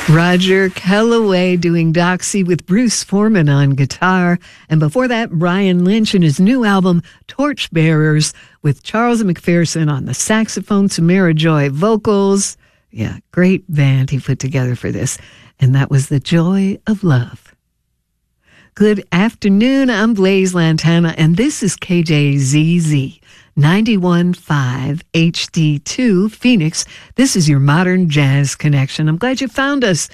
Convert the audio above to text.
Roger Kellaway doing Doxy with Bruce Foreman on guitar. And before that, Brian Lynch and his new album, Torchbearers, with Charles McPherson on the saxophone, Samara Joy vocals. Yeah, great band he put together for this. And that was The Joy of Love. Good afternoon. I'm Blaise Lantana, and this is KJZZ 91.5 HD2 Phoenix. This is your modern jazz connection. I'm glad you found us.